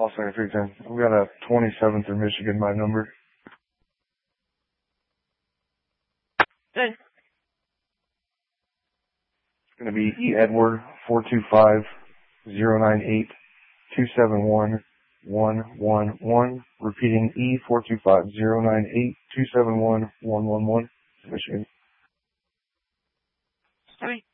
Call center 310. We got a 27th in Michigan, my number. Okay. It's going to be E. Edward 425-098-271-111. Repeating E. 425-098-271-111. Michigan. Okay.